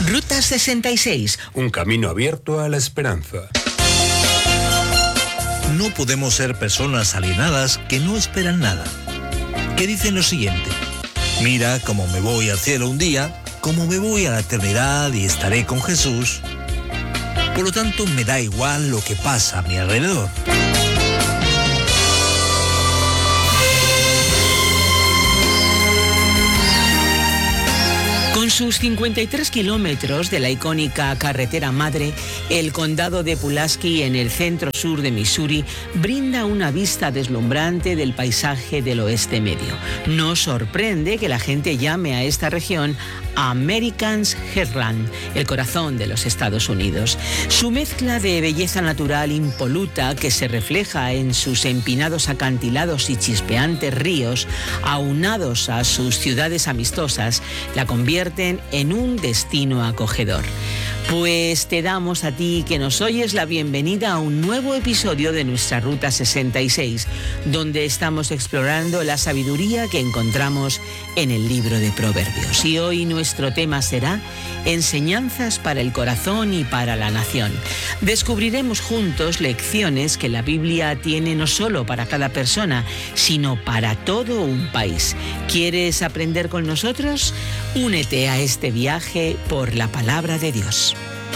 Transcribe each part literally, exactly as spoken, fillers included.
Ruta sesenta y seis. Un camino abierto a la esperanza. No podemos ser personas alienadas que no esperan nada, que dicen lo siguiente: mira cómo me voy al cielo un día, cómo me voy a la eternidad y estaré con Jesús. Por lo tanto, me da igual lo que pasa a mi alrededor. Con sus cincuenta y tres kilómetros de la icónica carretera madre, el condado de Pulaski, en el centro sur de Missouri, brinda una vista deslumbrante del paisaje del oeste medio. No sorprende que la gente llame a esta región America's Heartland, el corazón de los Estados Unidos. Su mezcla de belleza natural impoluta, que se refleja en sus empinados acantilados y chispeantes ríos, aunados a sus ciudades amistosas, la convierten en un destino acogedor. Pues te damos a ti que nos oyes la bienvenida a un nuevo episodio de nuestra Ruta sesenta y seis, donde estamos explorando la sabiduría que encontramos en el libro de Proverbios. Y hoy nuestro tema será enseñanzas para el corazón y para la nación. Descubriremos juntos lecciones que la Biblia tiene no solo para cada persona, sino para todo un país. ¿Quieres aprender con nosotros? Únete a este viaje por la palabra de Dios.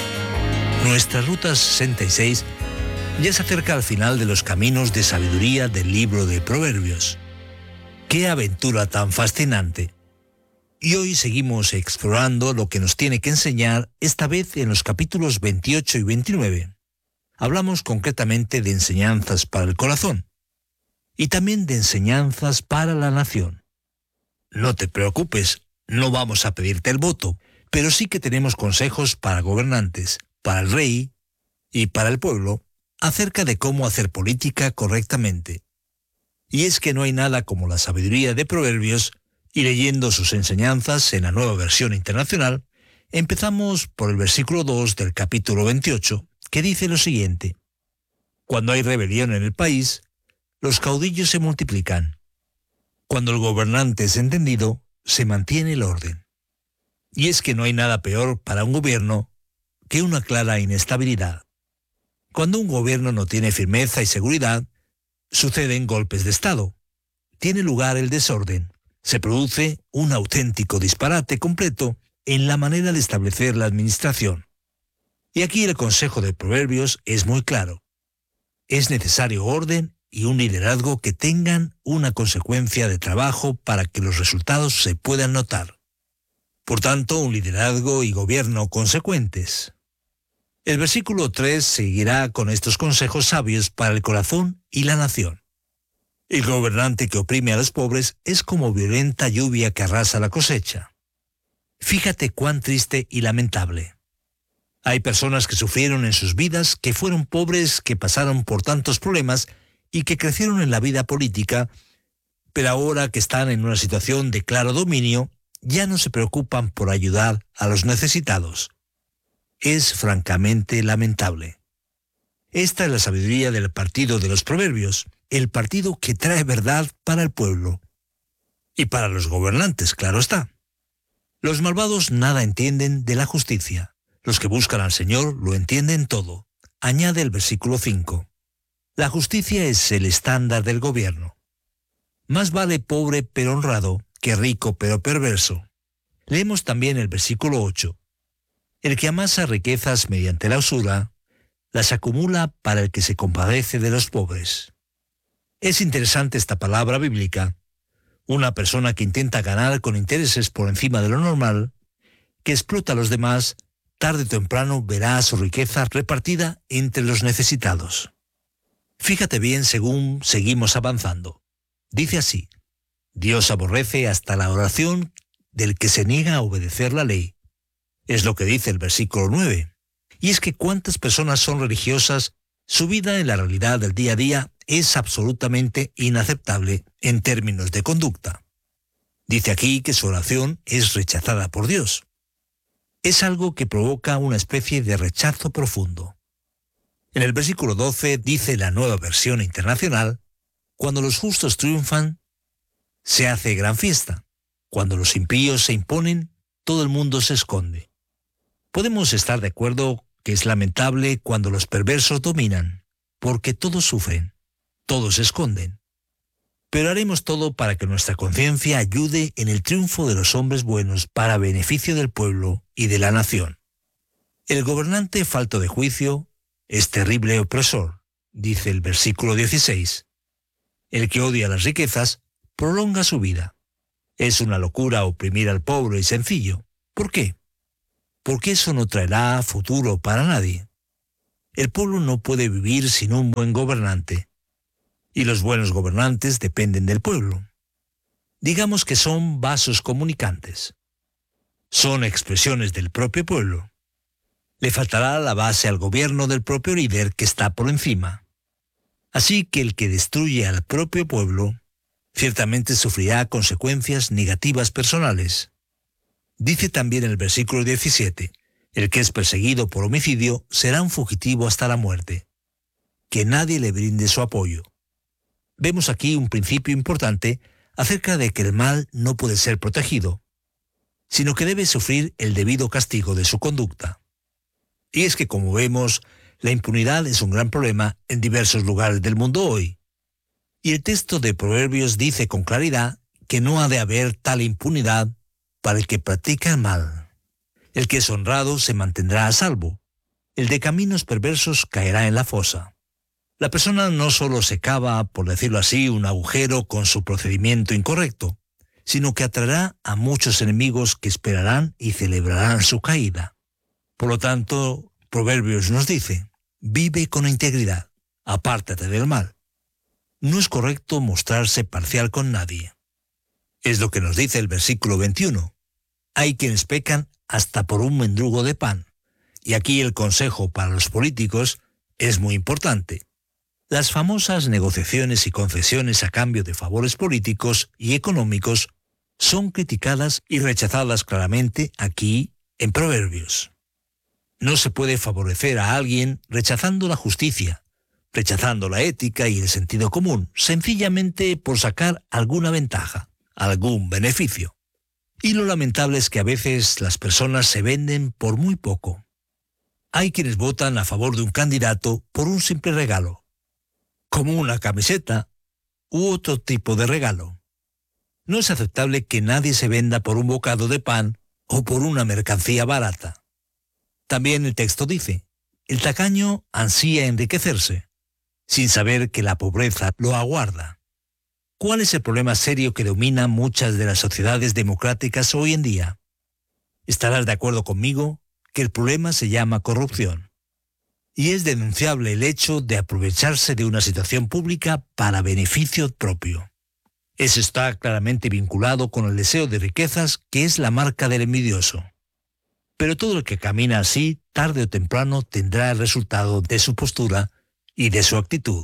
Nuestra Ruta sesenta y seis ya se acerca al final de los caminos de sabiduría del libro de Proverbios. ¡Qué aventura tan fascinante! Y hoy seguimos explorando lo que nos tiene que enseñar, esta vez en los capítulos veintiocho y veintinueve. Hablamos concretamente de enseñanzas para el corazón y también de enseñanzas para la nación. No te preocupes, no vamos a pedirte el voto, pero sí que tenemos consejos para gobernantes, para el rey y para el pueblo acerca de cómo hacer política correctamente. Y es que no hay nada como la sabiduría de Proverbios, y leyendo sus enseñanzas en la Nueva Versión Internacional, empezamos por el versículo dos del capítulo veintiocho, que dice lo siguiente: cuando hay rebelión en el país, los caudillos se multiplican. Cuando el gobernante es entendido, se mantiene el orden. Y es que no hay nada peor para un gobierno que una clara inestabilidad. Cuando un gobierno no tiene firmeza y seguridad, suceden golpes de Estado. Tiene lugar el desorden. Se produce un auténtico disparate completo en la manera de establecer la administración. Y aquí el consejo de Proverbios es muy claro. Es necesario orden y un liderazgo que tengan una consecuencia de trabajo para que los resultados se puedan notar. Por tanto, un liderazgo y gobierno consecuentes. El versículo tres seguirá con estos consejos sabios para el corazón y la nación. El gobernante que oprime a los pobres es como violenta lluvia que arrasa la cosecha. Fíjate cuán triste y lamentable. Hay personas que sufrieron en sus vidas, que fueron pobres, que pasaron por tantos problemas y que crecieron en la vida política, pero ahora que están en una situación de claro dominio, ya no se preocupan por ayudar a los necesitados. Es francamente lamentable. Esta es la sabiduría del partido de los Proverbios, el partido que trae verdad para el pueblo. Y para los gobernantes, claro está. Los malvados nada entienden de la justicia. Los que buscan al Señor lo entienden todo. Añade el versículo cinco. La justicia es el estándar del gobierno. Más vale pobre pero honrado que rico pero perverso. Leemos también el versículo ocho. El que amasa riquezas mediante la usura, las acumula para el que se compadece de los pobres. Es interesante esta palabra bíblica. Una persona que intenta ganar con intereses por encima de lo normal, que explota a los demás, tarde o temprano verá su riqueza repartida entre los necesitados. Fíjate bien según seguimos avanzando. Dice así: Dios aborrece hasta la oración del que se niega a obedecer la ley. Es lo que dice el versículo nueve. Y es que cuántas personas son religiosas, su vida en la realidad del día a día es absolutamente inaceptable en términos de conducta. Dice aquí que su oración es rechazada por Dios. Es algo que provoca una especie de rechazo profundo. En el versículo doce dice la Nueva Versión Internacional: cuando los justos triunfan, se hace gran fiesta. Cuando los impíos se imponen, todo el mundo se esconde. Podemos estar de acuerdo que es lamentable cuando los perversos dominan, porque todos sufren, todos se esconden. Pero haremos todo para que nuestra conciencia ayude en el triunfo de los hombres buenos para beneficio del pueblo y de la nación. El gobernante falto de juicio es terrible opresor, dice el versículo dieciséis. El que odia las riquezas prolonga su vida. Es una locura oprimir al pobre y sencillo. ¿Por qué? Porque eso no traerá futuro para nadie. El pueblo no puede vivir sin un buen gobernante. Y los buenos gobernantes dependen del pueblo. Digamos que son vasos comunicantes. Son expresiones del propio pueblo. Le faltará la base al gobierno del propio líder que está por encima. Así que el que destruye al propio pueblo ciertamente sufrirá consecuencias negativas personales. Dice también el versículo diecisiete, el que es perseguido por homicidio será un fugitivo hasta la muerte. Que nadie le brinde su apoyo. Vemos aquí un principio importante acerca de que el mal no puede ser protegido, sino que debe sufrir el debido castigo de su conducta. Y es que, como vemos, la impunidad es un gran problema en diversos lugares del mundo hoy. Y el texto de Proverbios dice con claridad que no ha de haber tal impunidad para el que practica el mal. El que es honrado se mantendrá a salvo. El de caminos perversos caerá en la fosa. La persona no solo se cava, por decirlo así, un agujero con su procedimiento incorrecto, sino que atraerá a muchos enemigos que esperarán y celebrarán su caída. Por lo tanto, Proverbios nos dice, vive con integridad, apártate del mal. No es correcto mostrarse parcial con nadie. Es lo que nos dice el versículo veintiuno. Hay quienes pecan hasta por un mendrugo de pan. Y aquí el consejo para los políticos es muy importante. Las famosas negociaciones y concesiones a cambio de favores políticos y económicos son criticadas y rechazadas claramente aquí en Proverbios. No se puede favorecer a alguien rechazando la justicia, rechazando la ética y el sentido común, sencillamente por sacar alguna ventaja, algún beneficio. Y lo lamentable es que a veces las personas se venden por muy poco. Hay quienes votan a favor de un candidato por un simple regalo, como una camiseta u otro tipo de regalo. No es aceptable que nadie se venda por un bocado de pan o por una mercancía barata. También el texto dice, el tacaño ansía enriquecerse, sin saber que la pobreza lo aguarda. ¿Cuál es el problema serio que domina muchas de las sociedades democráticas hoy en día? Estarás de acuerdo conmigo que el problema se llama corrupción. Y es denunciable el hecho de aprovecharse de una situación pública para beneficio propio. Eso está claramente vinculado con el deseo de riquezas, que es la marca del envidioso. Pero todo el que camina así, tarde o temprano, tendrá el resultado de su postura y de su actitud.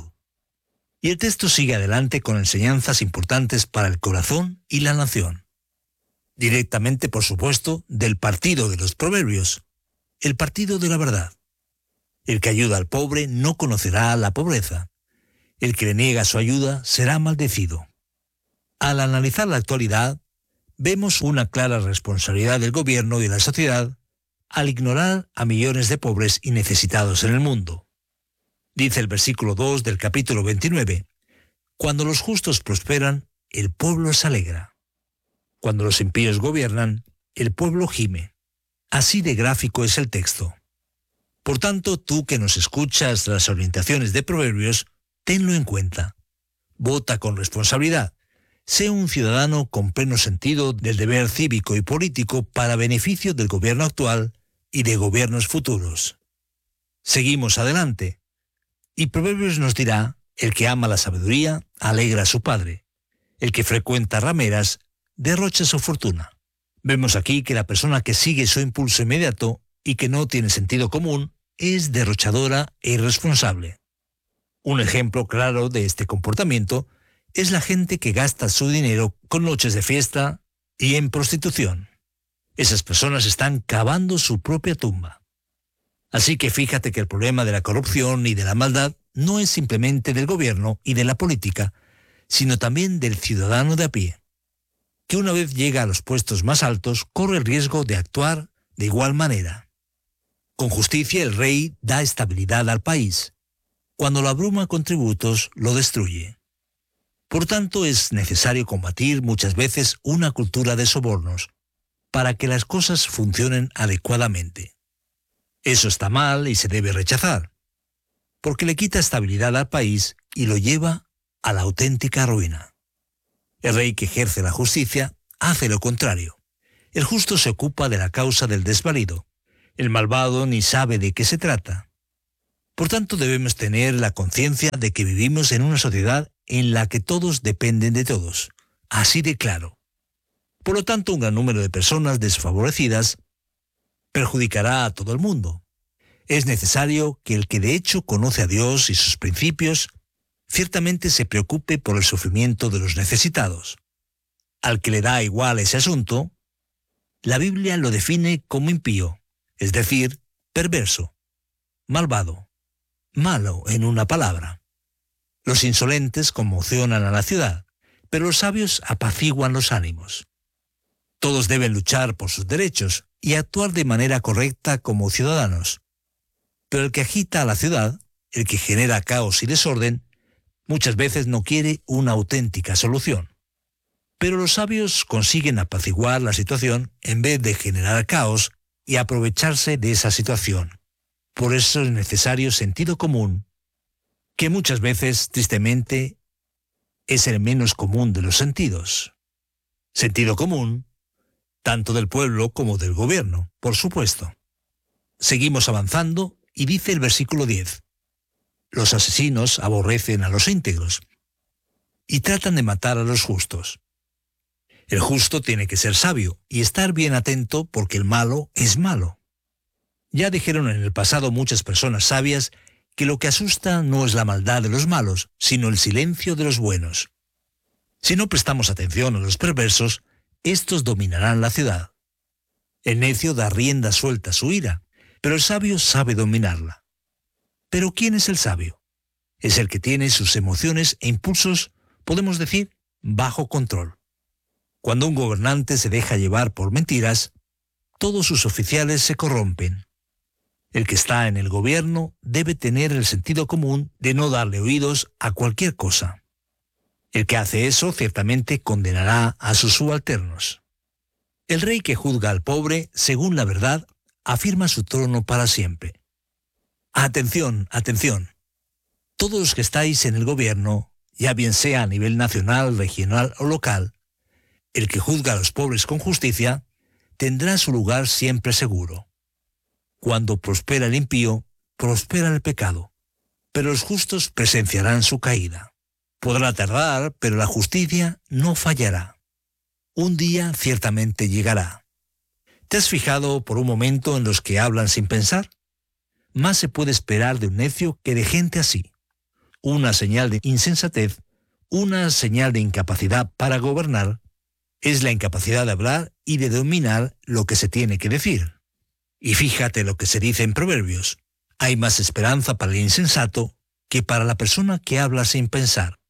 Y el texto sigue adelante con enseñanzas importantes para el corazón y la nación. Directamente, por supuesto, del partido de los Proverbios, el partido de la verdad. El que ayuda al pobre no conocerá la pobreza. El que le niega su ayuda será maldecido. Al analizar la actualidad, vemos una clara responsabilidad del gobierno y de la sociedad al ignorar a millones de pobres y necesitados en el mundo. Dice el versículo dos del capítulo veintinueve, cuando los justos prosperan, el pueblo se alegra. Cuando los impíos gobiernan, el pueblo gime. Así de gráfico es el texto. Por tanto, tú que nos escuchas las orientaciones de Proverbios, tenlo en cuenta. Vota con responsabilidad. Sé un ciudadano con pleno sentido del deber cívico y político para beneficio del gobierno actual y de gobiernos futuros. Seguimos adelante. Y Proverbios nos dirá, el que ama la sabiduría, alegra a su padre. El que frecuenta rameras, derrocha su fortuna. Vemos aquí que la persona que sigue su impulso inmediato y que no tiene sentido común, es derrochadora e irresponsable. Un ejemplo claro de este comportamiento es la gente que gasta su dinero con noches de fiesta y en prostitución. Esas personas están cavando su propia tumba. Así que fíjate que el problema de la corrupción y de la maldad no es simplemente del gobierno y de la política, sino también del ciudadano de a pie, que una vez llega a los puestos más altos corre el riesgo de actuar de igual manera. Con justicia el rey da estabilidad al país. Cuando lo abruma con tributos, lo destruye. Por tanto, es necesario combatir muchas veces una cultura de sobornos para que las cosas funcionen adecuadamente. Eso está mal y se debe rechazar, porque le quita estabilidad al país y lo lleva a la auténtica ruina. El rey que ejerce la justicia hace lo contrario. El justo se ocupa de la causa del desvalido. El malvado ni sabe de qué se trata. Por tanto, debemos tener la conciencia de que vivimos en una sociedad en la que todos dependen de todos. Así de claro. Por lo tanto, un gran número de personas desfavorecidas perjudicará a todo el mundo. Es necesario que el que de hecho conoce a Dios y sus principios, ciertamente se preocupe por el sufrimiento de los necesitados. Al que le da igual ese asunto, la Biblia lo define como impío, es decir, perverso, malvado, malo en una palabra. Los insolentes conmocionan a la ciudad, pero los sabios apaciguan los ánimos. Todos deben luchar por sus derechos y actuar de manera correcta como ciudadanos. Pero el que agita a la ciudad, el que genera caos y desorden, muchas veces no quiere una auténtica solución. Pero los sabios consiguen apaciguar la situación en vez de generar caos y aprovecharse de esa situación. Por eso es necesario sentido común, que muchas veces, tristemente, es el menos común de los sentidos. Sentido común, tanto del pueblo como del gobierno, por supuesto. Seguimos avanzando y dice el versículo diez. Los asesinos aborrecen a los íntegros y tratan de matar a los justos. El justo tiene que ser sabio y estar bien atento porque el malo es malo. Ya dijeron en el pasado muchas personas sabias que lo que asusta no es la maldad de los malos, sino el silencio de los buenos. Si no prestamos atención a los perversos, estos dominarán la ciudad. El necio da rienda suelta a su ira, pero el sabio sabe dominarla. ¿Pero quién es el sabio? Es el que tiene sus emociones e impulsos, podemos decir, bajo control. Cuando un gobernante se deja llevar por mentiras, todos sus oficiales se corrompen. El que está en el gobierno debe tener el sentido común de no darle oídos a cualquier cosa. El que hace eso ciertamente condenará a sus subalternos. El rey que juzga al pobre, según la verdad, afirma su trono para siempre. Atención, atención. Todos los que estáis en el gobierno, ya bien sea a nivel nacional, regional o local, el que juzga a los pobres con justicia, tendrá su lugar siempre seguro. Cuando prospera el impío, prospera el pecado, pero los justos presenciarán su caída. Podrá tardar, pero la justicia no fallará. Un día ciertamente llegará. ¿Te has fijado por un momento en los que hablan sin pensar? Más se puede esperar de un necio que de gente así. Una señal de insensatez, una señal de incapacidad para gobernar, es la incapacidad de hablar y de dominar lo que se tiene que decir. Y fíjate lo que se dice en Proverbios. Hay más esperanza para el insensato que para la persona que habla sin pensar.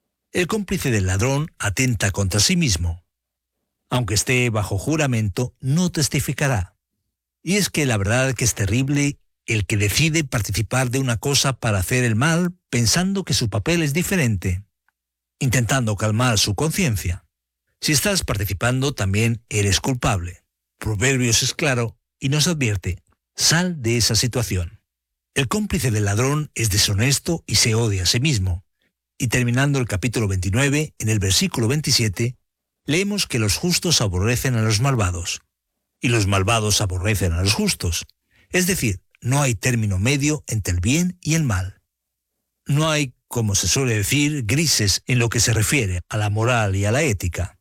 El cómplice del ladrón atenta contra sí mismo. Aunque esté bajo juramento, no testificará. Y es que la verdad que es terrible el que decide participar de una cosa para hacer el mal pensando que su papel es diferente, intentando calmar su conciencia. Si estás participando, también eres culpable. Proverbios es claro y nos advierte, sal de esa situación. El cómplice del ladrón es deshonesto y se odia a sí mismo. Y terminando el capítulo veintinueve, en el versículo veintisiete, leemos que los justos aborrecen a los malvados, y los malvados aborrecen a los justos. Es decir, no hay término medio entre el bien y el mal. No hay, como se suele decir, grises en lo que se refiere a la moral y a la ética.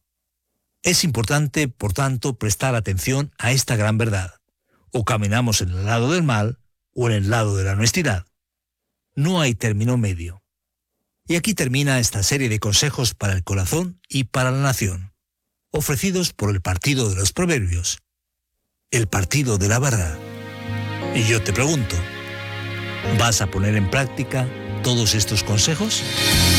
Es importante, por tanto, prestar atención a esta gran verdad. O caminamos en el lado del mal o en el lado de la honestidad. No hay término medio. Y aquí termina esta serie de consejos para el corazón y para la nación, ofrecidos por el partido de los Proverbios, el partido de la verdad. Y yo te pregunto, ¿vas a poner en práctica todos estos consejos?